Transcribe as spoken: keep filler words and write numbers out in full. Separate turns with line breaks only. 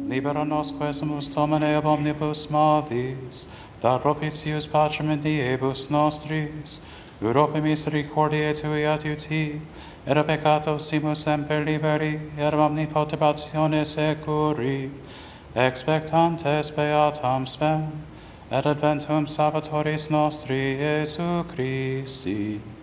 Libera nos quesumus Domine ab omnibus malis, da propitius Patrem in diebus nostris, Europe misericordiae tui adiuti, et a peccato simus semper liberi, et omni perturbatione securi, expectantes beatam spem, et adventum Salvatoris nostri Iesu Christi.